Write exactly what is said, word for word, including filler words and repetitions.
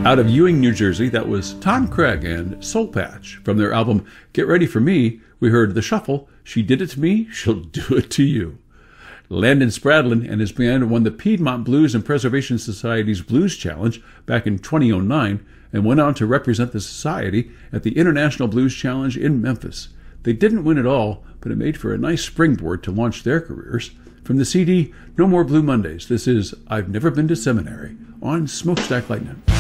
Out of Ewing, New Jersey, that was Tom Craig and Soul Patch. From their album Get Ready for Me, we heard The Shuffle, She Did It to Me, She'll Do It to You. Landon Spradlin and his band won the Piedmont Blues and Preservation Society's Blues Challenge back in two thousand nine and went on to represent the society at the International Blues Challenge in Memphis. They didn't win it all, but it made for a nice springboard to launch their careers. From the C D No More Blue Mondays, this is I've Never Been to Seminary on Smokestack Lightning.